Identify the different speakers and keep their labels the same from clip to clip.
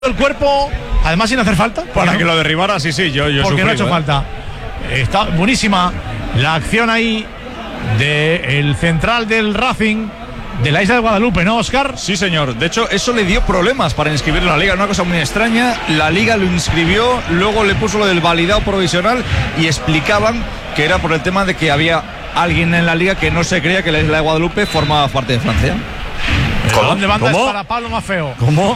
Speaker 1: el cuerpo, además sin hacer falta.
Speaker 2: Para que lo derribara, sí, yo
Speaker 1: porque
Speaker 2: sufrido,
Speaker 1: no ha hecho falta. Está buenísima la acción ahí del central del Racing de la isla de Guadalupe, ¿no, Óscar?
Speaker 2: Sí, señor. De hecho, eso le dio problemas para inscribirlo en la liga. Una cosa muy extraña. La liga lo inscribió, luego le puso lo del validado provisional y explicaban que era por el tema de que había alguien en la liga que no se creía que la isla de Guadalupe formaba parte de Francia.
Speaker 1: ¿Dónde banda es para Pablo Maffeo?
Speaker 2: ¿Cómo?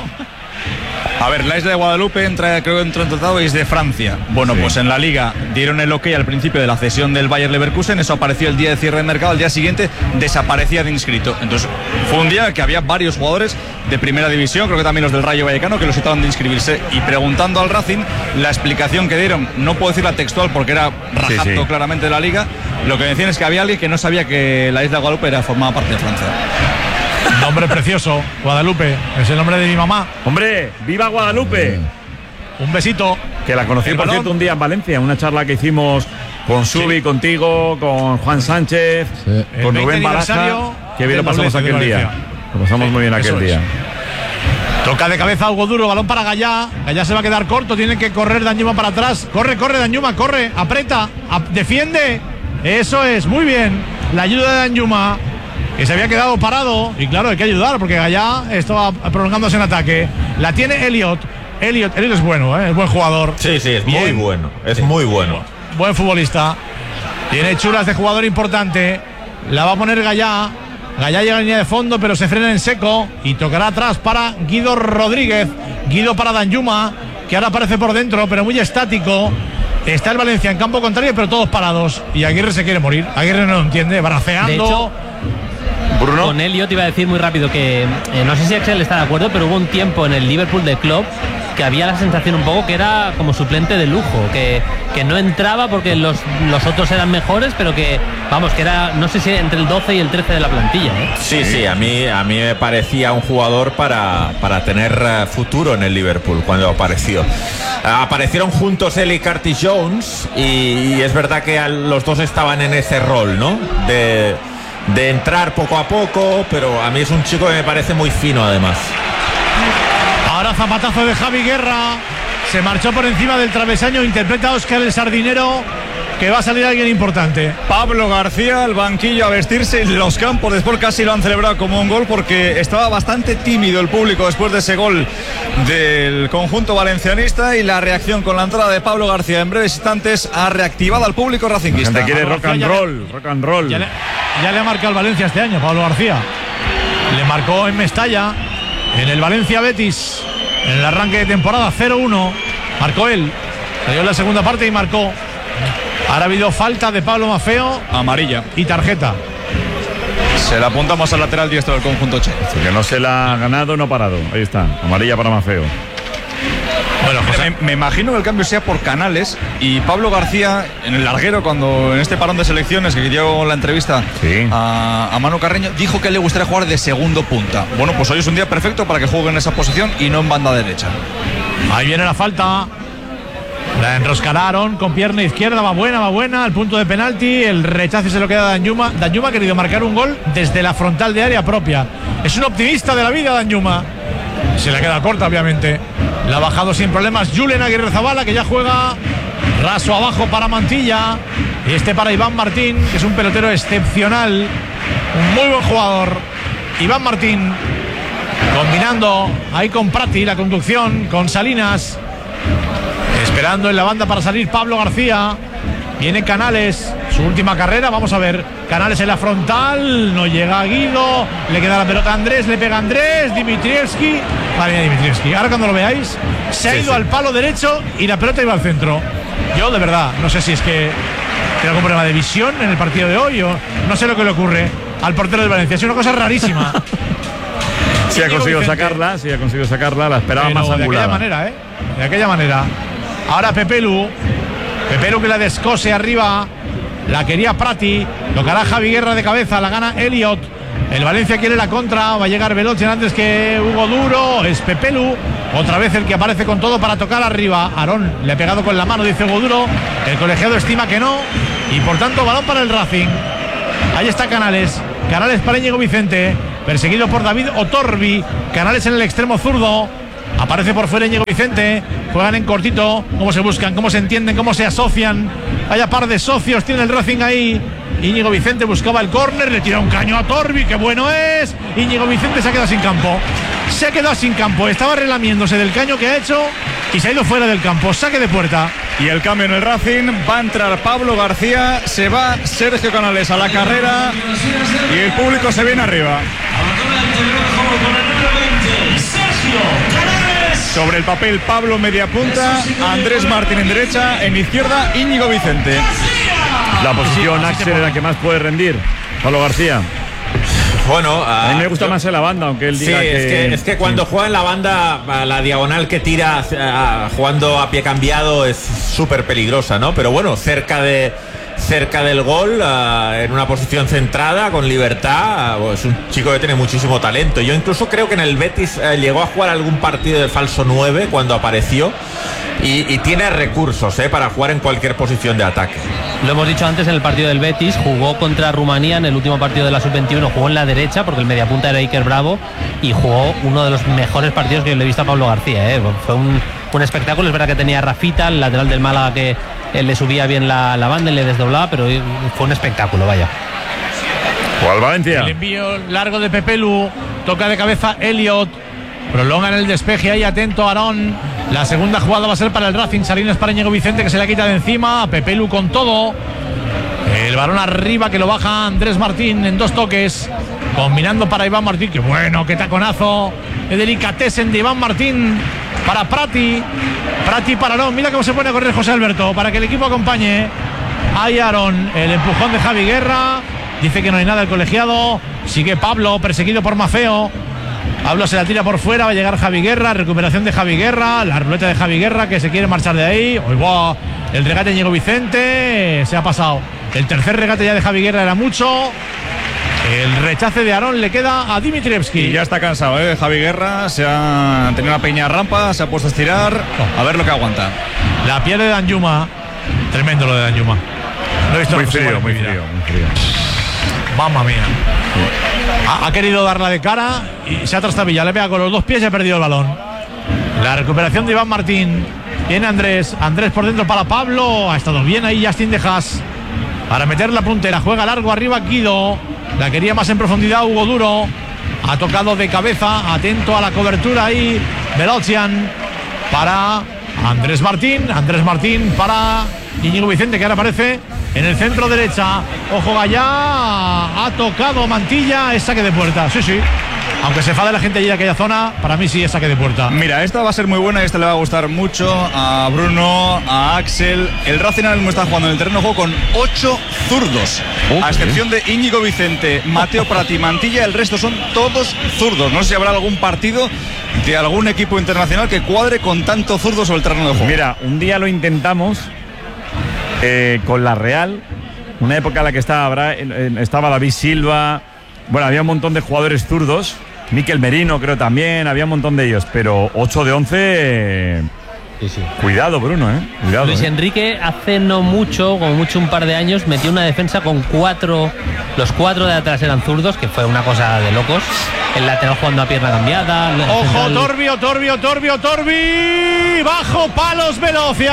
Speaker 2: A ver, la isla de Guadalupe creo que entró en tratado y es de Francia. Bueno, sí. Pues en la liga dieron el ok al principio de la cesión del Bayer Leverkusen. Eso apareció el día de cierre de mercado. Al día siguiente desaparecía de inscrito. Entonces fue un día que había varios jugadores de primera división, creo que también los del Rayo Vallecano, que los estaban de inscribirse. Y preguntando al Racing, la explicación que dieron, no puedo decir la textual porque era rajando claramente de la liga, lo que decían es que había alguien que no sabía que la isla de Guadalupe formaba parte de Francia.
Speaker 1: Nombre precioso, Guadalupe, es el nombre de mi mamá.
Speaker 3: Hombre, ¡viva Guadalupe!
Speaker 1: Un besito.
Speaker 3: Que la conocí, por cierto, un día en Valencia, una charla que hicimos con Subi, contigo, con Juan Sánchez, con Rubén Baraja. Qué bien lo pasamos aquel día. Lo pasamos muy bien aquel día.
Speaker 1: Toca de cabeza Hugo Duro, balón para Gallá. Gallá se va a quedar corto, tiene que correr Danjuma para atrás. Corre, Danjuma, corre, aprieta, defiende. Eso es, muy bien. La ayuda de Danjuma, que se había quedado parado. Y claro, hay que ayudar porque Gallá estaba prolongándose en ataque. La tiene Elliot. Elliot es bueno, es buen jugador.
Speaker 4: Sí, es muy bueno. Es muy bueno.
Speaker 1: Buen futbolista. Tiene chulas de jugador importante. La va a poner Gallá. Gallá llega a la línea de fondo, pero se frena en seco. Y tocará atrás para Guido Rodríguez. Guido para Danjuma, que ahora aparece por dentro, pero muy estático. Está el Valencia en campo contrario, pero todos parados. Y Aguirre se quiere morir. Aguirre no lo entiende, braceando.
Speaker 5: De hecho,
Speaker 1: Bruno.
Speaker 5: Con Elliot iba a decir muy rápido que no sé si Axel está de acuerdo, pero hubo un tiempo en el Liverpool de Klopp que había la sensación un poco que era como suplente de lujo, que no entraba porque los otros eran mejores, pero que vamos, que era, no sé si entre el 12 y el 13 de la plantilla, ¿eh?
Speaker 4: Sí, a mí me parecía un jugador para tener futuro en el Liverpool cuando apareció. Aparecieron juntos él y Curtis Jones y es verdad que los dos estaban en ese rol, ¿no? De entrar poco a poco, pero a mí es un chico que me parece muy fino además.
Speaker 1: Ahora zapatazo de Javi Guerra, se marchó por encima del travesaño, interpreta a Óscar el Sardinero, que va a salir alguien importante.
Speaker 2: Pablo García, el banquillo a vestirse en los campos, después casi lo han celebrado como un gol porque estaba bastante tímido el público después de ese gol del conjunto valencianista y la reacción con la entrada de Pablo García en breves instantes ha reactivado al público racinguista.
Speaker 3: La gente quiere rock and roll.
Speaker 1: Ya le ha marcado el Valencia este año, Pablo García. Le marcó en Mestalla, en el Valencia Betis, en el arranque de temporada 0-1. Marcó él, salió en la segunda parte y marcó. Ahora ha habido falta de Pablo Maffeo,
Speaker 2: amarilla
Speaker 1: y tarjeta.
Speaker 2: Se la apuntamos al lateral diestro del conjunto che.
Speaker 3: Que no se la ha ganado, no ha parado. Ahí está, amarilla para Maffeo.
Speaker 2: Bueno, me imagino que el cambio sea por Canales y Pablo García en el larguero, cuando en este parón de selecciones que dio la entrevista a Manu Carreño, dijo que le gustaría jugar de segundo punta. Bueno, pues hoy es un día perfecto para que juegue en esa posición y no en banda derecha.
Speaker 1: Ahí viene la falta. La enroscararon con pierna izquierda, va buena, al punto de penalti. El rechazo se lo queda a Danjuma. Danjuma ha querido marcar un gol desde la frontal de área propia. Es un optimista de la vida, Danjuma. Se le queda corta, obviamente. La ha bajado sin problemas Julen Aguirrezabala, que ya juega raso abajo para Mantilla. Y este para Iván Martín, que es un pelotero excepcional. Un muy buen jugador. Iván Martín, combinando ahí con Prati, la conducción, con Salinas. Esperando en la banda para salir Pablo García. Viene Canales, su última carrera, vamos a ver. Canales en la frontal, no llega Guido, le queda la pelota a Andrés, le pega Andrés, Dimitrievski. Vale, Dimitrievski. Ahora cuando lo veáis, se ha ido al palo derecho y la pelota iba al centro. Yo de verdad, no sé si es que tiene algún problema de visión en el partido de hoy o no sé lo que le ocurre al portero del Valencia. Es una cosa rarísima.
Speaker 3: Sí ha conseguido sacarla, la esperaba más angulada.
Speaker 1: De aquella manera. Ahora Pepelu que la descose arriba, la quería Prati, tocará Javi Guerra de cabeza, la gana Elliot. El Valencia quiere la contra, va a llegar Veloce antes que Hugo Duro, es Pepelu, otra vez el que aparece con todo para tocar arriba. Aarón le ha pegado con la mano, dice Hugo Duro, el colegiado estima que no, y por tanto balón para el Racing. Ahí está Canales para Íñigo Vicente, perseguido por David Otorbi. Canales en el extremo zurdo, Aparece por fuera Íñigo Vicente. Juegan en cortito. Cómo se buscan, cómo se entienden, cómo se asocian. Vaya par de socios tiene el Racing ahí. Íñigo Vicente buscaba el córner, le tira un caño a Torbi, qué bueno es. Íñigo Vicente se ha quedado sin campo. Se ha quedado sin campo. Estaba relamiéndose del caño que ha hecho y se ha ido fuera del campo. Saque de puerta.
Speaker 2: Y el cambio en el Racing, va a entrar Pablo García, se va Sergio Canales a la carrera y el público se viene arriba. Sobre el papel, Pablo media punta, Andrés Martín en derecha, en izquierda Íñigo Vicente.
Speaker 3: La posición Axel es la que más puede rendir, Pablo García.
Speaker 4: Bueno,
Speaker 3: a mí me gusta más en la banda, aunque él diga
Speaker 4: es que cuando juega en la banda, la diagonal que tira jugando a pie cambiado es súper peligrosa, ¿no? Pero bueno, cerca del gol, en una posición centrada, con libertad, es un chico que tiene muchísimo talento. Yo incluso creo que en el Betis llegó a jugar algún partido de falso 9 cuando apareció. Y tiene recursos para jugar en cualquier posición de ataque.
Speaker 5: Lo hemos dicho antes, en el partido del Betis jugó contra Rumanía en el último partido de la Sub-21, jugó en la derecha porque el mediapunta era Iker Bravo y jugó uno de los mejores partidos que le he visto a Pablo García. Fue un espectáculo. Es verdad que tenía a Rafita, el lateral del Málaga, que le subía bien la banda y le desdoblaba, pero fue un espectáculo, vaya.
Speaker 3: ¿Cuál Valencia?
Speaker 1: El envío largo de Pepelu, toca de cabeza Elliot. Prolongan el despeje ahí, atento Aarón. La segunda jugada va a ser para el Racing. Salinas para Íñigo Vicente, que se la quita de encima. Pepelu con todo. El balón arriba que lo baja Andrés Martín en dos toques. Combinando para Iván Martín. Qué bueno, qué taconazo. Qué delicatessen de Iván Martín para Prati. Prati para Aarón. Mira cómo se pone a correr José Alberto para que el equipo acompañe. Ahí Aarón. El empujón de Javi Guerra. Dice que no hay nada el colegiado. Sigue Pablo, perseguido por Mafeo. Pablo se la tira por fuera, va a llegar Javi Guerra, recuperación de Javi Guerra, la ruleta de Javi Guerra que se quiere marchar de ahí. El regate de Íñigo Vicente, se ha pasado. El tercer regate ya de Javi Guerra era mucho. El rechace de Aarón le queda a Dimitrievski.
Speaker 2: Y ya está cansado, Javi Guerra, se ha tenido una pequeña rampa, se ha puesto a estirar, a ver lo que aguanta.
Speaker 1: La pierde Danjuma, tremendo lo de Danjuma. No he visto
Speaker 3: muy frío, muy frío.
Speaker 1: Mamma mía. Ha querido darla de cara y se ha trastabillado. Le pega con los dos pies y ha perdido el balón. La recuperación de Iván Martín. Viene Andrés. Andrés por dentro para Pablo. Ha estado bien ahí Justin de Haas para meter la puntera. Juega largo arriba Guido. La quería más en profundidad Hugo Duro. Ha tocado de cabeza. Atento a la cobertura ahí Velocian para Andrés Martín. Andrés Martín para Íñigo Vicente, que ahora aparece en el centro derecha. Ojo allá. Ha tocado Mantilla. Es saque de puerta. Sí, sí. Aunque se enfade la gente allí de aquella zona, para mí sí es saque de puerta.
Speaker 2: Mira, esta va a ser muy buena y esta le va a gustar mucho a Bruno, a Axel. El Racing ahora mismo está jugando en el terreno de juego con 8 zurdos. A excepción de Íñigo Vicente, Mateo Prati, Mantilla, el resto son todos zurdos. No sé si habrá algún partido de algún equipo internacional que cuadre con tanto zurdo sobre el terreno de juego.
Speaker 3: Mira, un día lo intentamos con la Real, una época en la que estaba David Silva. Bueno, había un montón de jugadores zurdos. Miquel Merino creo también, había un montón de ellos, pero 8 de 11.
Speaker 5: Sí.
Speaker 3: Cuidado, Bruno, cuidado.
Speaker 5: Luis Enrique hace no mucho, como mucho un par de años, metió una defensa con 4. Los 4 de atrás eran zurdos, que fue una cosa de locos. El lateral jugando a pierna cambiada.
Speaker 1: Ojo, Torbi. Bajo palos, Velocian.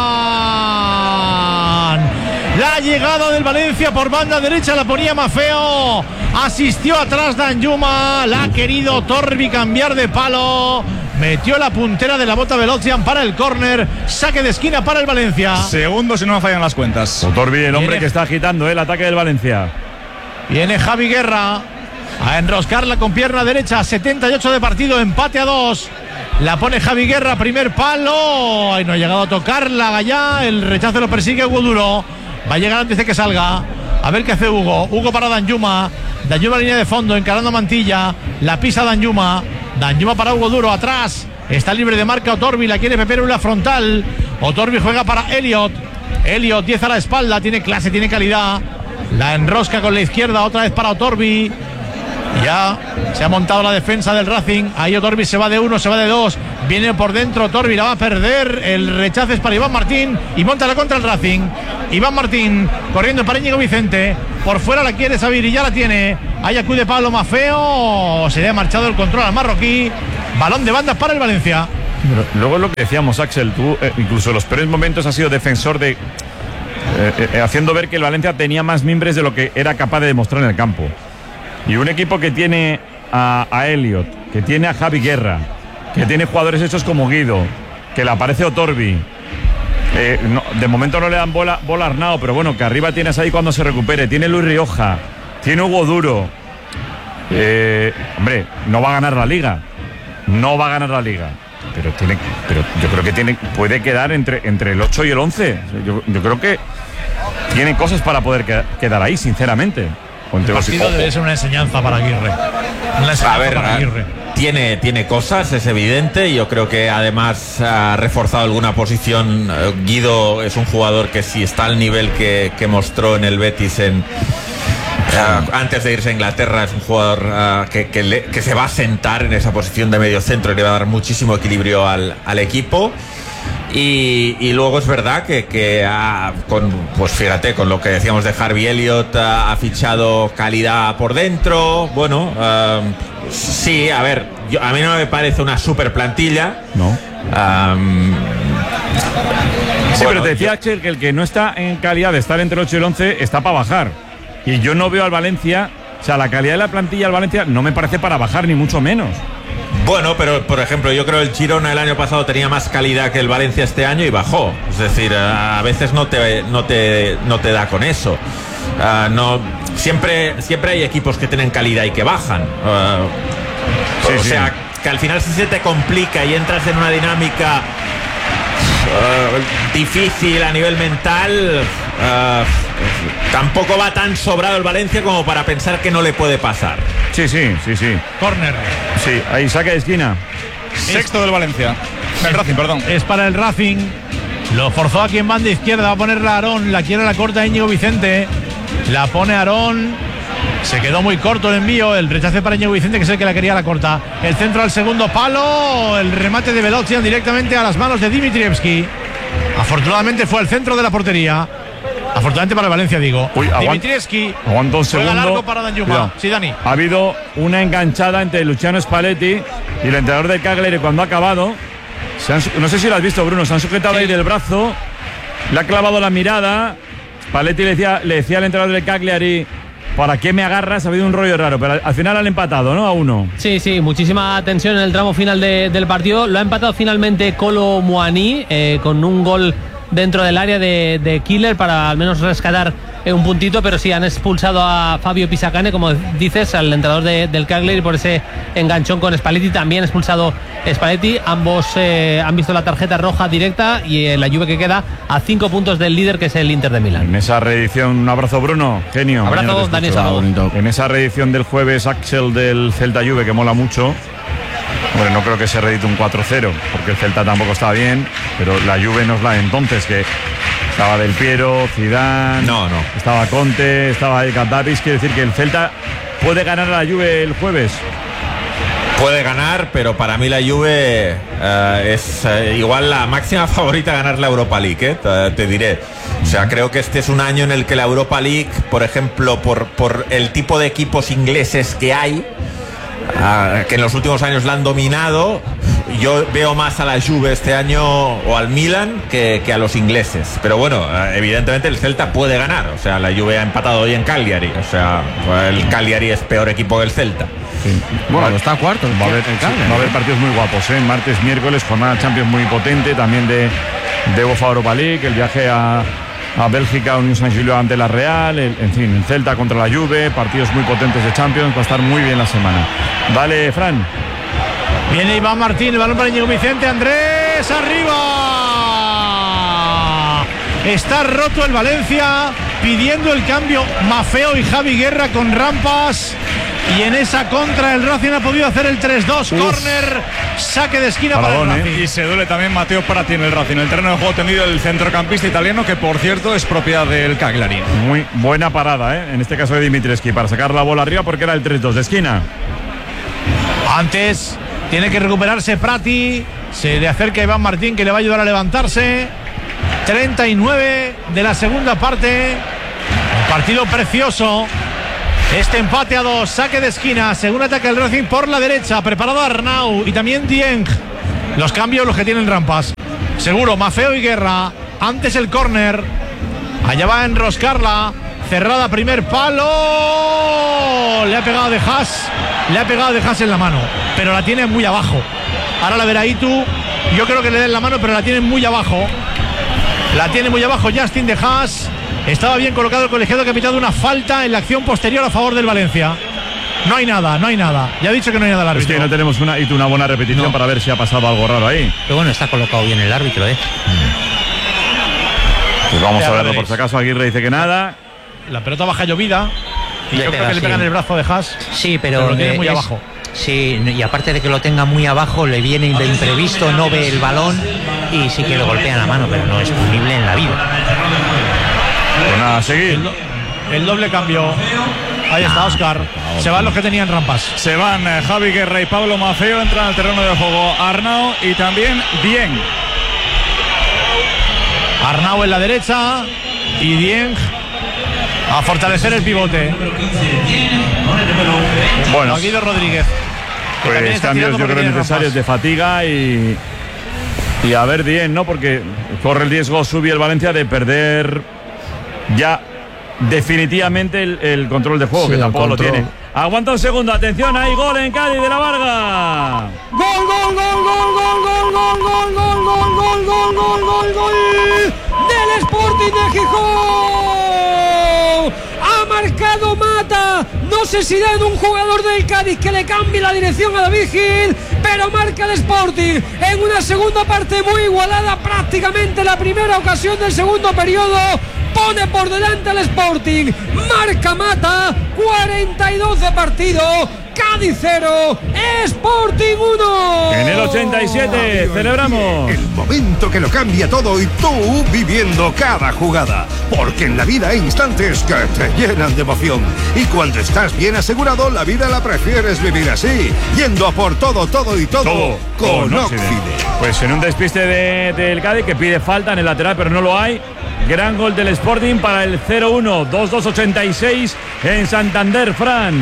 Speaker 1: La llegada del Valencia por banda derecha la ponía Mafeo. Asistió atrás Danjuma. La ha querido Torbi cambiar de palo. Metió la puntera de la bota Velocian para el córner. Saque de esquina para el Valencia.
Speaker 2: Segundo si no me fallan las cuentas.
Speaker 3: Torbi, el hombre que está agitando el ataque del Valencia.
Speaker 1: Viene Javi Guerra a enroscarla con pierna derecha. 78 de partido, empate a 2. La pone Javi Guerra, primer palo. Ay, no ha llegado a tocarla allá. El rechazo lo persigue Hugo Duro. Va a llegar antes de que salga. A ver qué hace Hugo. Hugo para Danjuma. Danjuma línea de fondo, encarando a Mantilla. La pisa Danjuma. Danjuma para Hugo Duro, atrás. Está libre de marca Otorbi, la quiere Pepero en la frontal. Otorbi juega para Elliot. Elliot, 10 a la espalda, tiene clase, tiene calidad. La enrosca con la izquierda, otra vez para Otorbi. Ya se ha montado la defensa del Racing. Ahí Otorbi se va de 1, se va de 2. Viene por dentro Otorbi, la va a perder. El rechazo es para Iván Martín y monta la contra el Racing. Iván Martín corriendo para Íñigo Vicente. Por fuera la quiere Sabir y ya la tiene. Ahí acude Pablo Mafeo. Se le ha marchado el control al marroquí. Balón de banda para el Valencia.
Speaker 3: Pero luego es lo que decíamos, Axel, tú incluso en los peores momentos has sido defensor de haciendo ver que el Valencia tenía más mimbres de lo que era capaz de demostrar en el campo. Y un equipo que tiene a Elliot, que tiene a Javi Guerra, que tiene jugadores hechos como Guido, que le aparece Otorbi, de momento no le dan bola a Arnau, pero bueno, que arriba tienes ahí cuando se recupere, tiene Luis Rioja, tiene Hugo Duro. Hombre, no va a ganar la Liga, pero yo creo que puede quedar entre el 8 y el 11. Yo creo que tiene cosas para poder quedar ahí, sinceramente.
Speaker 1: El partido debe ser una enseñanza para Aguirre.
Speaker 4: Tiene cosas, es evidente. Yo creo que además ha reforzado alguna posición. Guido es un jugador que si está al nivel que mostró en el Betis antes de irse a Inglaterra, es un jugador que se va a sentar en esa posición de medio centro y le va a dar muchísimo equilibrio al equipo. Y luego es verdad que pues fíjate, con lo que decíamos de Harvey Elliott, ha fichado calidad por dentro. Bueno, sí, a ver, a mí no me parece una super plantilla.
Speaker 3: No. Sí, pero te decía, Axel, que el que no está en calidad de estar entre el 8 y el 11 está para bajar. Y yo no veo al Valencia, o sea, la calidad de la plantilla del Valencia no me parece para bajar, ni mucho menos.
Speaker 4: Bueno, pero por ejemplo, yo creo que el Girona el año pasado tenía más calidad que el Valencia este año y bajó. Es decir, a veces no te da con eso. Siempre hay equipos que tienen calidad y que bajan. O sea, que al final si se te complica y entras en una dinámica difícil a nivel mental, tampoco va tan sobrado el Valencia como para pensar que no le puede pasar.
Speaker 3: Sí.
Speaker 1: Córner.
Speaker 3: Sí, ahí saque de esquina.
Speaker 2: Sexto del Valencia. El Racing, perdón.
Speaker 1: Es para el Racing. Lo forzó aquí en banda izquierda. Va a ponerla Aarón. La quiere la corta Íñigo Vicente. La pone Aarón. Se quedó muy corto el envío. El rechace para Íñigo Vicente, que es el que la quería la corta. El centro al segundo palo. El remate de Velocian directamente a las manos de Dimitrievski. Afortunadamente fue al centro de la portería. Afortunadamente para el Valencia, digo. Dimitrievski.
Speaker 3: Aguanta un segundo.
Speaker 1: Largo para Danjuma. Sí, Dani.
Speaker 3: Ha habido una enganchada entre Luciano Spalletti y el entrenador del Cagliari cuando ha acabado. No sé si lo has visto, Bruno. Se han sujetado ahí del brazo. Le ha clavado la mirada. Spalletti le decía al entrenador del Cagliari: ¿para qué me agarras? Ha habido un rollo raro, pero al final han empatado, ¿no? A 1.
Speaker 5: Sí, muchísima tensión en el tramo final del partido. Lo ha empatado finalmente Kolo Muani con un gol dentro del área de Killer para al menos rescatar un puntito, pero sí han expulsado a Fabio Pisacane, como dices, al entrenador del Cagliari, por ese enganchón con Spalletti. También expulsado Spalletti. Ambos han visto la tarjeta roja directa y la Juve que queda a 5 puntos del líder, que es el Inter de Milán.
Speaker 3: En esa reedición, un abrazo, Bruno, genio.
Speaker 5: Abrazo, Dani Salado.
Speaker 3: En esa reedición del jueves, Axel, del Celta Juve, que mola mucho. Bueno, no creo que se reedite un 4-0, porque el Celta tampoco está bien, pero la Juve no es la de entonces, que estaba Del Piero, Zidane, estaba Conte, estaba Davis. Quiere decir que el Celta puede ganar a la Juve el jueves.
Speaker 4: Puede ganar, pero para mí la Juve es igual la máxima favorita a ganar la Europa League, te diré. O sea, creo que este es un año en el que la Europa League, por ejemplo, por el tipo de equipos ingleses que hay, que en los últimos años la han dominado, yo veo más a la Juve este año o al Milan que a los ingleses. Pero bueno, evidentemente el Celta puede ganar. O sea, la Juve ha empatado hoy en Cagliari. O sea, el Cagliari es peor equipo que el Celta.
Speaker 3: Sí. Bueno, está cuarto. Va a haber partidos muy guapos, martes, miércoles, jornada Champions muy potente, también de UEFA Europa League, el viaje a Bélgica, Unión San Gilio ante la Real, en fin, el Celta contra la Juve, partidos muy potentes de Champions. Va a estar muy bien la semana. Vale, Fran.
Speaker 1: Viene Iván Martín, el balón para Íñigo Vicente. Andrés, arriba. Está roto el Valencia, pidiendo el cambio Maffeo y Javi Guerra con rampas. Y en esa contra el Racing ha podido hacer el 3-2. Córner, saque de esquina para el Racing.
Speaker 2: Y se duele también Matteo Prati en el Racing. El terreno de juego tendido el centrocampista italiano, que por cierto es propiedad del Cagliari.
Speaker 3: Muy buena parada, en este caso de Dimitrievski, para sacar la bola arriba, porque era el 3-2 de esquina.
Speaker 1: Antes tiene que recuperarse Prati. Se le acerca Iván Martín, que le va a ayudar a levantarse. 39 de la segunda parte. Un partido precioso. Este empate a 2, saque de esquina, según ataque el Racing por la derecha, preparado Arnau y también Dieng. Los cambios, los que tienen rampas. Seguro, Maffeo y Guerra. Antes el córner. Allá va a enroscarla. Cerrada, primer palo. Le ha pegado de Haas. Le ha pegado de Haas en la mano. Pero la tiene muy abajo. Ahora la verá Itu. Yo creo que le den la mano, pero la tiene muy abajo. La tiene muy abajo Justin de Haas. Estaba bien colocado el colegiado que ha pitado una falta en la acción posterior a favor del Valencia. No hay nada, no hay nada. Ya ha dicho que no hay nada al árbitro.
Speaker 3: Es que no tenemos una buena repetición para ver si ha pasado algo raro ahí.
Speaker 6: Pero bueno, está colocado bien el árbitro,
Speaker 3: Pues vamos a verlo por si acaso. Aguirre dice que nada.
Speaker 1: La pelota baja llovida. Y yo creo que le pegan el brazo de Haas.
Speaker 6: Sí, pero
Speaker 1: lo tiene muy abajo.
Speaker 6: Sí, y aparte de que lo tenga muy abajo, le viene de imprevisto, no ve el balón y sí que le golpea la mano, pero no es punible en la vida.
Speaker 3: Pues nada, seguir.
Speaker 1: El doble cambio. Ahí está Óscar. Se van los que tenían rampas.
Speaker 2: Se van Javi Guerra y Pablo Maffeo. Entran al terreno de juego Arnau y también Dieng.
Speaker 1: Arnau en la derecha y Dieng a fortalecer el pivote.
Speaker 3: Bueno,
Speaker 1: Guido Rodríguez.
Speaker 3: pues cambios yo creo necesarios de fatiga y a ver Dieng, ¿no? Porque corre el riesgo Subi el Valencia de perder ya definitivamente el control de juego, sí, que tampoco lo tiene. Aguanta un segundo, atención, hay gol en Cádiz de la Varga.
Speaker 7: Gol, gol, gol, gol, gol, gol, gol, gol, gol, gol, gol, gol, gol, gol, gol del Sporting de Gijón. Ha marcado Mata. No sé si da en un jugador del Cádiz que le cambie la dirección a David Gil, pero marca el Sporting en una segunda parte muy igualada, prácticamente la primera ocasión del segundo periodo. Pone por delante al Sporting, marca Mata, 42 de partido, Cádiz 0, Sporting 1.
Speaker 3: En el 87 celebramos
Speaker 8: el momento que lo cambia todo y tú viviendo cada jugada, porque en la vida hay instantes que te llenan de emoción y cuando estás bien asegurado la vida la prefieres vivir así, yendo a por todo con Oxide.
Speaker 3: Pues en un despiste del Cádiz que pide falta en el lateral pero no lo hay. Gran gol del Sporting para el 0-1, 2-2-86 en Santander, Fran.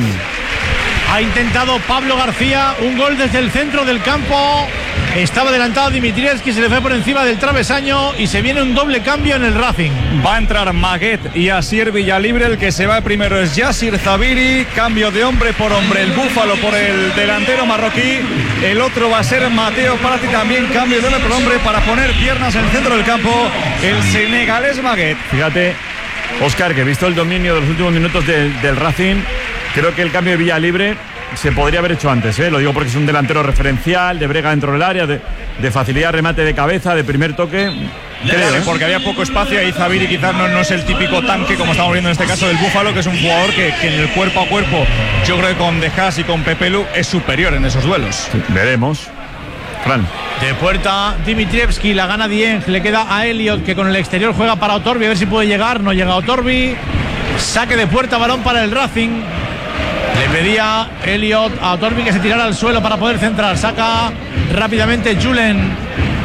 Speaker 1: Ha intentado Pablo García un gol desde el centro del campo. Estaba adelantado Dimitrievski, se le fue por encima del travesaño y se viene un doble cambio en el Racing.
Speaker 2: Va a entrar Maguet y Asier Villalibre. El que se va primero es Yassir Zabiri. Cambio de hombre por hombre. El Búfalo por el delantero marroquí. El otro va a ser Mateo Prati. También cambio de hombre por hombre para poner piernas en el centro del campo. El senegalés Maguet.
Speaker 3: Fíjate, Óscar, que he visto el dominio de los últimos minutos del Racing. Creo que el cambio de Villalibre se podría haber hecho antes, ¿eh? Lo digo porque es un delantero referencial, de brega dentro del área, de facilidad, remate de cabeza, de primer toque.
Speaker 2: Creo, porque había poco espacio y Zabiri quizás no es el típico tanque como estamos viendo en este caso del Búfalo, que es un jugador que en el cuerpo a cuerpo, yo creo que con De Haas y con Pepe Lu es superior en esos duelos.
Speaker 3: Sí, veremos. Fran.
Speaker 1: De puerta Dimitrievski, la gana Dieng, le queda a Elliot que con el exterior juega para Otorbi, a ver si puede llegar, no llega Otorbi. Saque de puerta, balón para el Racing. Le pedía Elliot a Otorbi que se tirara al suelo para poder centrar. Saca rápidamente Julen.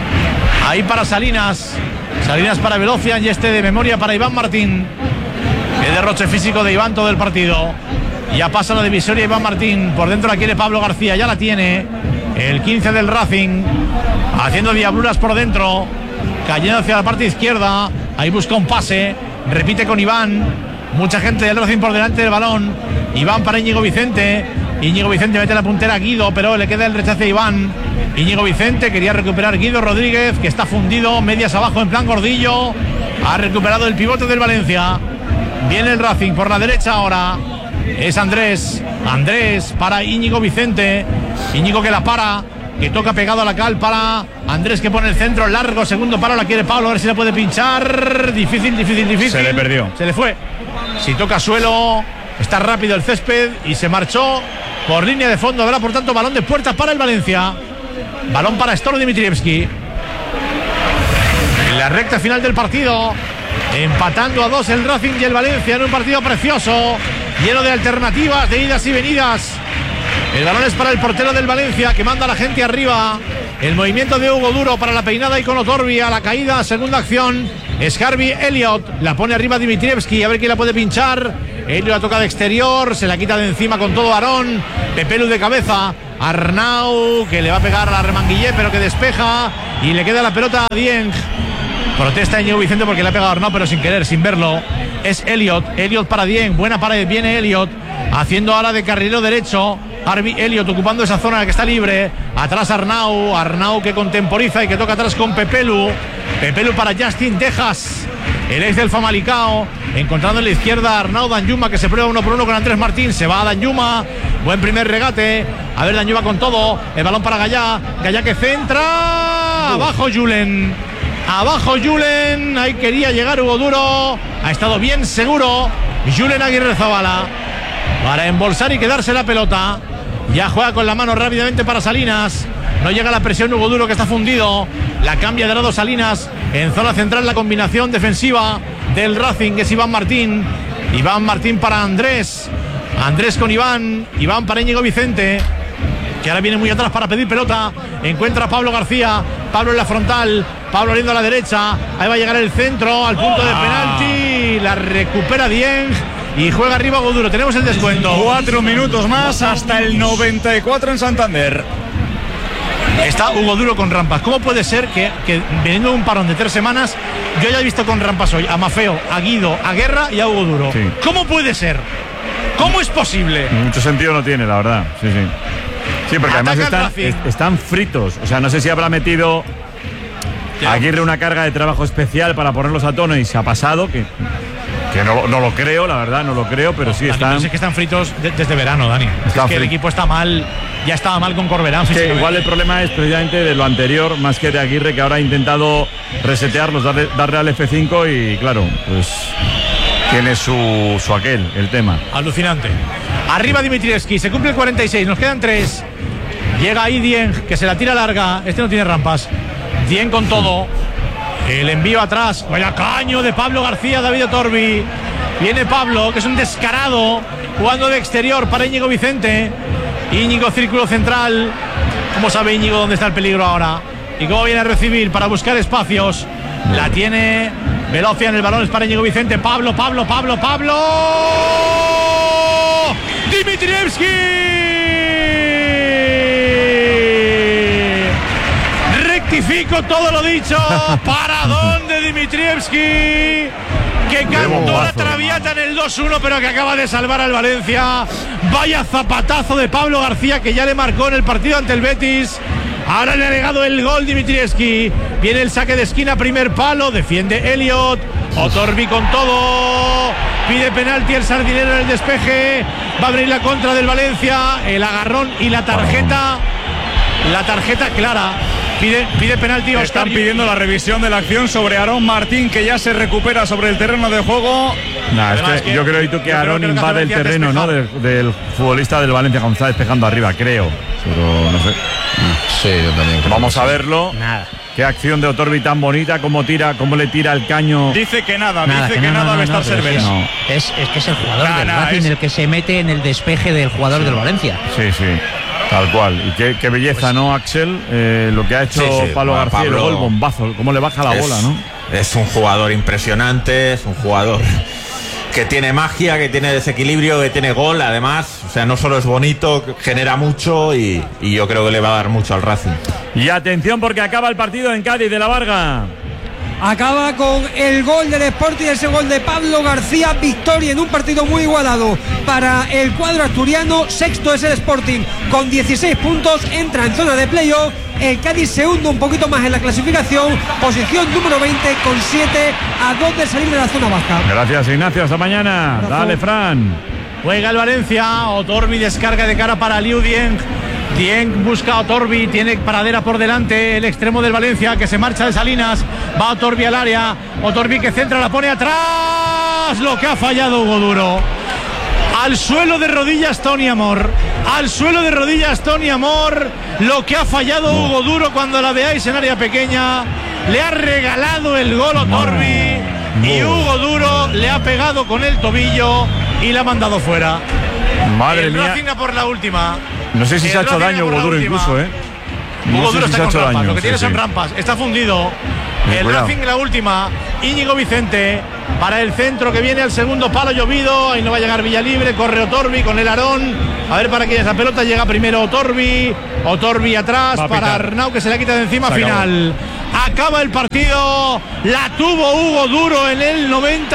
Speaker 1: Ahí para Salinas. Salinas para Velocian y este de memoria para Iván Martín. El derroche físico de Iván todo el partido. Ya pasa la divisoria Iván Martín. Por dentro la quiere Pablo García. Ya la tiene. El 15 del Racing. Haciendo diabluras por dentro. Cayendo hacia la parte izquierda. Ahí busca un pase. Repite con Iván. Mucha gente del Racing por delante del balón. Iván para Íñigo Vicente. Íñigo Vicente mete la puntera a Guido, pero le queda el rechace a Iván. Íñigo Vicente quería recuperar Guido Rodríguez, que está fundido, medias abajo en plan gordillo. Ha recuperado el pivote del Valencia. Viene el Racing por la derecha ahora. Es Andrés. Andrés para Íñigo Vicente. Íñigo que la para, que toca pegado a la cal para Andrés, que pone el centro largo. Segundo paro, la quiere Pablo, a ver si la puede pinchar. Difícil.
Speaker 3: Se le perdió.
Speaker 1: Se le fue. Si toca suelo, está rápido el césped y se marchó por línea de fondo. Habrá por tanto balón de puerta para el Valencia. Balón para Stor Dimitrievski. En la recta final del partido, empatando a 2 el Racing y el Valencia en un partido precioso, lleno de alternativas, de idas y venidas. El balón es para el portero del Valencia, que manda a la gente arriba. El movimiento de Hugo Duro para la peinada y con Otorbi a la caída. Segunda acción es Harvey Elliott. La pone arriba Dimitrievski. A ver quién la puede pinchar. Elliot la toca de exterior, se la quita de encima con todo Aarón. Pepelu de cabeza. Arnau, que le va a pegar a la Remanguillé, pero que despeja. Y le queda la pelota a Dieng. Protesta Íñigo Vicente porque le ha pegado a Arnau, pero sin querer, sin verlo. Es Elliot. Elliot para Dieng. Buena pared. Viene Elliot. Haciendo ahora de carrilero derecho. Harvey Elliot ocupando esa zona que está libre. Atrás Arnau. Arnau que contemporiza y que toca atrás con Pepelu. Pepelu para Justin Tejas, el ex del Famalicao. Encontrando en la izquierda a Arnau Danjuma, que se prueba 1 por 1 con Andrés Martín. Se va a Danjuma. Buen primer regate. A ver, Danjuma con todo. El balón para Gallá. Gallá que centra. Abajo Julen. Abajo Julen. Ahí quería llegar Hugo Duro. Ha estado bien seguro Julen Aguirre Zabala para embolsar y quedarse la pelota. Ya juega con la mano rápidamente para Salinas. No llega la presión Hugo Duro, que está fundido. La cambia de lado Salinas. En zona central la combinación defensiva del Racing, que es Iván Martín. Iván Martín para Andrés. Andrés con Iván. Iván para Íñigo Vicente, que ahora viene muy atrás para pedir pelota. Encuentra a Pablo García. Pablo en la frontal. Pablo abriendo a la derecha. Ahí va a llegar el centro al punto de penalti. La recupera Dieng. Y juega arriba Hugo Duro. Tenemos el descuento.
Speaker 2: 4 minutos más hasta el 94 en Santander.
Speaker 1: Está Hugo Duro con rampas. ¿Cómo puede ser que veniendo de un parón de 3 semanas yo haya visto con rampas hoy a Mafeo, a Guido, a Guerra y a Hugo Duro?
Speaker 3: Sí.
Speaker 1: ¿Cómo puede ser? ¿Cómo es posible?
Speaker 3: Mucho sentido no tiene, la verdad. Sí, sí. Sí, porque
Speaker 1: Ataca
Speaker 3: además están fritos. O sea, no sé si habrá metido Aguirre una carga de trabajo especial para ponerlos a tono y se ha pasado, que no lo creo, la verdad, no lo creo, pero sí están.
Speaker 1: Es que están fritos desde verano, Dani. Es que el equipo está mal, ya estaba mal con Corberán.
Speaker 3: Que igual el problema es precisamente de lo anterior, más que de Aguirre, que ahora ha intentado resetearlos, darle al F5 y claro, pues tiene su aquel, el tema.
Speaker 1: Alucinante. Arriba Dimitrievski, se cumple el 46, nos quedan 3. Llega ahí Dieng, que se la tira larga. Este no tiene rampas. Dieng con todo. El envío atrás. Vaya caño de Pablo García, David Otorbi. Viene Pablo, que es un descarado, jugando de exterior para Íñigo Vicente. Íñigo, círculo central. ¿Cómo sabe Íñigo dónde está el peligro ahora? Y cómo viene a recibir para buscar espacios. La tiene Velocia en el balón, es para Íñigo Vicente. Pablo. Dimitrievski. Rectifico todo lo dicho. Paradón de Dimitrievski, que cantó la traviata en el 2-1, pero que acaba de salvar al Valencia. Vaya zapatazo de Pablo García, que ya le marcó en el partido ante el Betis. Ahora le ha negado el gol Dimitrievski. Viene el saque de esquina, primer palo. Defiende Elliot. Otorbi con todo. Pide penalti el sardinero en el despeje. Va a abrir la contra del Valencia. El agarrón y la tarjeta. La tarjeta clara. Pide penalti.
Speaker 2: Están pidiendo la revisión de la acción sobre Aarón Martín, que ya se recupera sobre el terreno de juego.
Speaker 3: Yo creo que Aarón invade el terreno, ¿no? Del futbolista del Valencia, como está despejando arriba, creo. Pero no sé.
Speaker 4: Sí, yo también creo.
Speaker 3: Vamos a verlo.
Speaker 6: Nada.
Speaker 3: Qué acción de Otorbi tan bonita, cómo le tira el caño.
Speaker 2: Dice que nada va a estar Cervera.
Speaker 6: Es que es el jugador del Racing el que se mete en el despeje del jugador del Valencia.
Speaker 3: Sí. Tal cual. Y qué belleza, pues, ¿no, Axel? Lo que ha hecho Pablo García, y luego el bombazo, cómo le baja la bola, ¿no?
Speaker 4: Es un jugador impresionante, es un jugador que tiene magia, que tiene desequilibrio, que tiene gol, además. O sea, no solo es bonito, genera mucho y yo creo que le va a dar mucho al Racing.
Speaker 3: Y atención, porque acaba el partido en Cádiz de la Varga.
Speaker 7: Acaba con el gol del Sporting, ese gol de Pablo García. Victoria en un partido muy igualado para el cuadro asturiano. Sexto es el Sporting con 16 puntos, entra en zona de playoff. El Cádiz se hunde un poquito más en la clasificación, posición número 20 con 7 a 2 de salir de la zona baja.
Speaker 3: Gracias, Ignacio, hasta mañana. Dale, Fran.
Speaker 1: Juega el Valencia. Otorbi descarga de cara para Liu Dieng. Dieng busca a Otorbi, tiene paradera por delante el extremo del Valencia, que se marcha de Salinas. Va Otorbi al área. Otorbi que centra, la pone atrás. Lo que ha fallado Hugo Duro. Al suelo de rodillas Tony Amor. Al suelo de rodillas Tony Amor. Lo que ha fallado Hugo Duro cuando la veáis en área pequeña. Le ha regalado el gol Otorbi. Y Hugo Duro le ha pegado con el tobillo y la ha mandado fuera.
Speaker 3: Madre mía.
Speaker 1: Racing por la última.
Speaker 3: No sé si se ha hecho daño Hugo Duro incluso, ¿eh?
Speaker 1: Hugo Duro está con rampas, lo que tiene son rampas, está fundido. El Racing en la última Íñigo Vicente para el centro que viene al segundo palo llovido. Ahí no va a llegar Villalibre. Corre Otorbi con el Aarón. A ver para quién es la pelota. Llega primero Otorbi. Otorbi atrás para Arnau, que se la quita de encima. Final. Acaba el partido. La tuvo Hugo Duro en el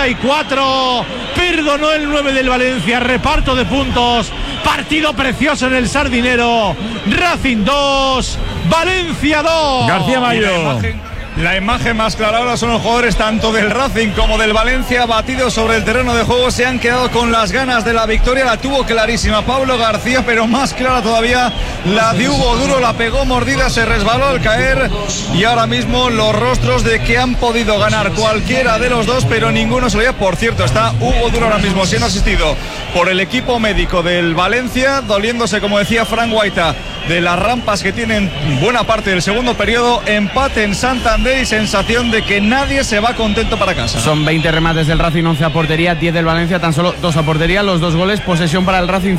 Speaker 1: 94. Perdonó el 9 del Valencia. Reparto de puntos. Partido precioso en el Sardinero. Racing 2, Valencia 2.
Speaker 3: García Mayo.
Speaker 2: La imagen más clara ahora son los jugadores tanto del Racing como del Valencia, batidos sobre el terreno de juego, se han quedado con las ganas de la victoria. La tuvo clarísima Pablo García, pero más clara todavía la de Hugo Duro. La pegó mordida, se resbaló al caer, y ahora mismo los rostros de que han podido ganar cualquiera de los dos, pero ninguno se lo veía. Por cierto, está Hugo Duro ahora mismo siendo asistido por el equipo médico del Valencia, doliéndose, como decía Fran Guaita, de las rampas que tienen buena parte del segundo periodo. Empate en Santander y sensación de que nadie se va contento para casa.
Speaker 9: Son 20 remates del Racing, 11 a portería, 10 del Valencia, tan solo 2 a portería. Los 2 goles, posesión para el Racing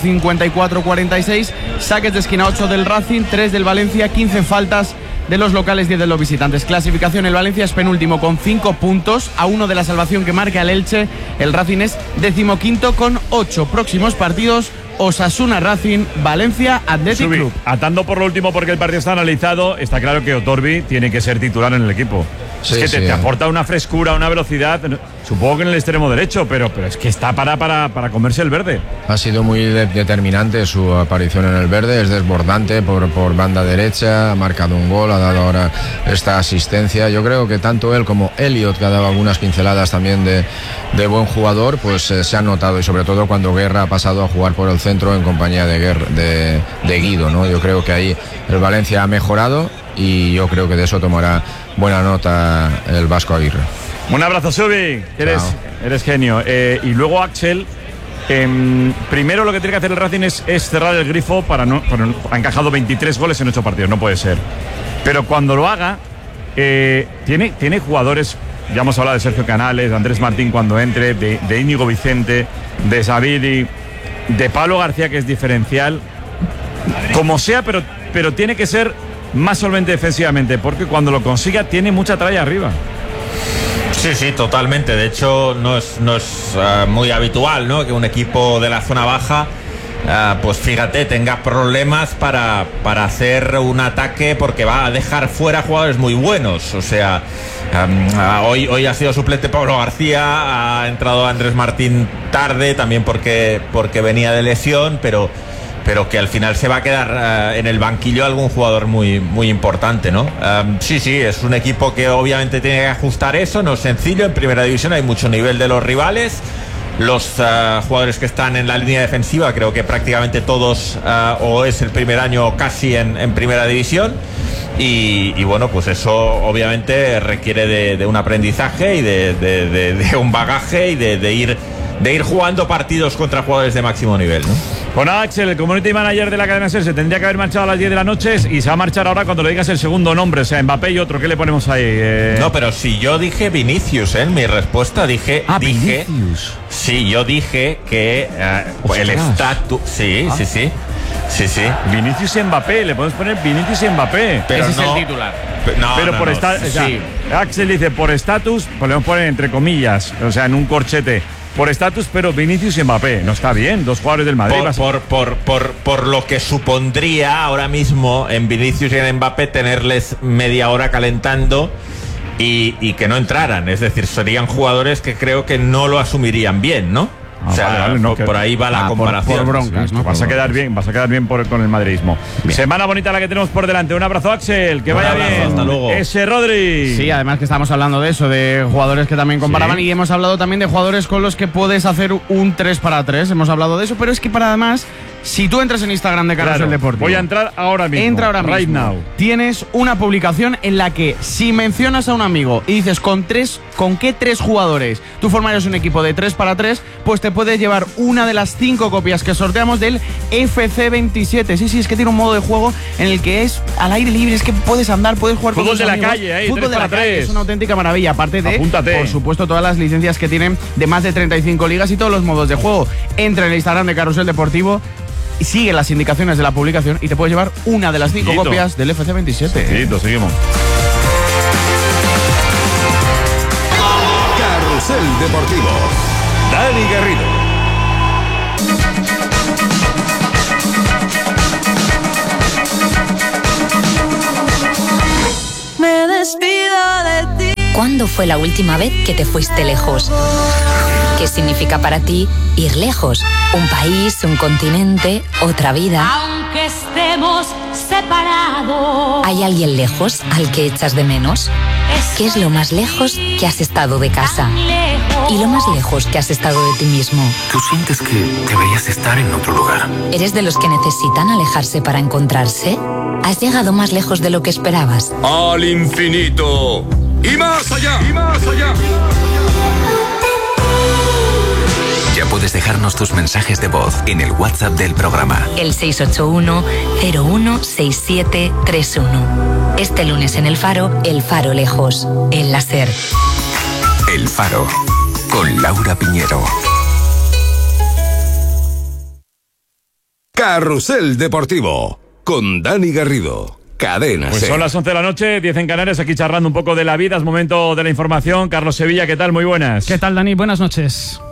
Speaker 9: 54-46, saques de esquina 8 del Racing, 3 del Valencia, 15 faltas de los locales, 10 de los visitantes. Clasificación: el Valencia es penúltimo con 5 puntos, a 1 de la salvación que marca el Elche. El Racing es 15º con 8. Próximos partidos: Osasuna Racing, Valencia Athletic Club.
Speaker 3: Atando por lo último, porque el partido está analizado, está claro que Otorbi tiene que ser titular en el equipo. Sí, es que te aporta una frescura, una velocidad, supongo que en el extremo derecho, pero es que está para comerse el verde.
Speaker 10: Ha sido muy determinante su aparición en el verde, es desbordante por banda derecha, ha marcado un gol, ha dado ahora esta asistencia. Yo creo que tanto él como Elliot, que ha dado algunas pinceladas también de buen jugador, pues se han notado, y sobre todo cuando Guerra ha pasado a jugar por el centro en compañía de Guido, ¿no? Yo creo que ahí el Valencia ha mejorado, y yo creo que de eso tomará buena nota el Vasco Aguirre.
Speaker 3: Un abrazo, Subi, eres genio. Y luego Axel, primero lo que tiene que hacer el Racing es cerrar el grifo ha encajado 23 goles en 8 partidos, no puede ser. Pero cuando lo haga, tiene jugadores, ya hemos hablado de Sergio Canales, de Andrés Martín cuando entre, de Íñigo Vicente, de Savidi, de Pablo García, que es diferencial, como sea, pero tiene que ser más solvente defensivamente, porque cuando lo consiga tiene mucha tralla arriba.
Speaker 4: Sí, totalmente. De hecho, no es muy habitual, ¿no?, que un equipo de la zona baja, pues fíjate, tenga problemas para hacer un ataque, porque va a dejar fuera jugadores muy buenos. O sea, hoy ha sido suplente Pablo García, ha entrado Andrés Martín tarde, también porque venía de lesión, pero que al final se va a quedar en el banquillo algún jugador muy, muy importante, ¿no? Sí, es un equipo que obviamente tiene que ajustar eso, no es sencillo. En primera división hay mucho nivel de los rivales. Los jugadores que están en la línea defensiva, creo que prácticamente todos, o es el primer año casi en primera división. Y bueno, pues eso obviamente requiere de un aprendizaje y de un bagaje, y de ir jugando partidos contra jugadores de máximo nivel, ¿no?
Speaker 3: Bueno, Axel, el community manager de la cadena SER, se tendría que haber marchado a las 10 de la noche y se va a marchar ahora cuando le digas el segundo nombre, o sea, Mbappé y otro. ¿Qué le ponemos ahí?
Speaker 4: No, pero si yo dije Vinicius, en mi respuesta dije
Speaker 3: Vinicius.
Speaker 4: Sí, yo dije que el estatus. Sí.
Speaker 3: Vinicius y Mbappé, le podemos poner Vinicius y Mbappé.
Speaker 4: Pero
Speaker 9: ese
Speaker 4: no,
Speaker 9: es el titular.
Speaker 3: Pero por estatus.
Speaker 4: Sí.
Speaker 3: Axel dice por estatus, podemos poner entre comillas, o sea, en un corchete. Por estatus, pero Vinicius y Mbappé. No está bien, 2 jugadores del Madrid.
Speaker 4: Por lo que supondría ahora mismo en Vinicius y en Mbappé tenerles media hora calentando y que no entraran. Es decir, serían jugadores que creo que no lo asumirían bien, ¿no? O sea, por ahí va la comparación.
Speaker 9: Por broncas, ¿no?
Speaker 3: Vas a quedar bien con el madridismo. Bien. Semana bonita la que tenemos por delante. Un abrazo, Axel, que vaya bien.
Speaker 4: Hasta luego.
Speaker 3: Ese Rodri.
Speaker 9: Sí, además que estamos hablando de eso, de jugadores que también comparaban, y hemos hablado también de jugadores con los que puedes hacer un 3-3. Hemos hablado de eso, pero es que para además, si tú entras en Instagram de Carrusel Deportivo,
Speaker 3: voy a entrar ahora mismo.
Speaker 9: Entra ahora mismo.
Speaker 3: Right now.
Speaker 9: Tienes una publicación en la que, si mencionas a un amigo y dices con qué 3 jugadores tú formarías un equipo de 3-3, pues te puedes llevar una de las 5 copias que sorteamos del FC27. Sí, es que tiene un modo de juego en el que es al aire libre, es que puedes andar, puedes jugar
Speaker 3: fútbol
Speaker 9: con tus
Speaker 3: de
Speaker 9: amigos.
Speaker 3: La calle, ahí,
Speaker 9: fútbol de la calle, es una auténtica maravilla. Aparte de,
Speaker 3: apúntate,
Speaker 9: por supuesto, todas las licencias que tienen de más de 35 ligas y todos los modos de juego. Entra en el Instagram de Carrusel Deportivo, sigue las indicaciones de la publicación y te puedes llevar una de las 5 copias del FC27.
Speaker 3: Seguimos.
Speaker 8: Carrusel Deportivo. Dani Garrido.
Speaker 11: Me despido de ti. ¿Cuándo fue la última vez que te fuiste lejos? ¿Qué significa para ti ir lejos? Un país, un continente, otra vida.
Speaker 12: Aunque estemos separados.
Speaker 11: ¿Hay alguien lejos al que echas de menos? ¿Qué es lo más lejos que has estado de casa? ¿Y lo más lejos que has estado de ti mismo?
Speaker 13: ¿Tú sientes que deberías estar en otro lugar?
Speaker 11: ¿Eres de los que necesitan alejarse para encontrarse? ¿Has llegado más lejos de lo que esperabas?
Speaker 8: Al infinito y más allá, y más allá.
Speaker 13: Ya puedes dejarnos tus mensajes de voz en el WhatsApp del programa.
Speaker 11: El 681-016731. Este lunes en El Faro lejos. El láser.
Speaker 13: El Faro, con Laura Piñero.
Speaker 8: Carrusel Deportivo, con Dani Garrido. Cadena
Speaker 3: Pues
Speaker 8: SER.
Speaker 3: son las 11 de la noche, 10 en Canarias, aquí charlando un poco de la vida. Es momento de la información. Carlos Sevilla, ¿qué tal? Muy buenas.
Speaker 14: ¿Qué tal, Dani? Buenas noches.